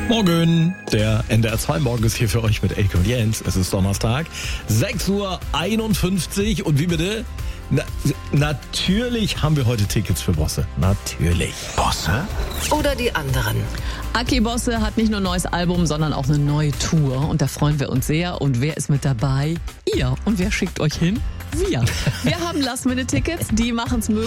Morgen, der NDR 2 Morgen ist hier für euch mit Elke und Jens. Es ist Donnerstag, 6:51 Uhr und wie bitte? Natürlich haben wir heute Tickets für Bosse. Natürlich. Bosse? Oder die anderen. Aki Bosse hat nicht nur ein neues Album, sondern auch eine neue Tour. Und da freuen wir uns sehr. Und wer ist mit dabei? Ihr. Und wer schickt euch hin? Wir. Wir haben Last-Minute-Tickets. Die machen es möglich.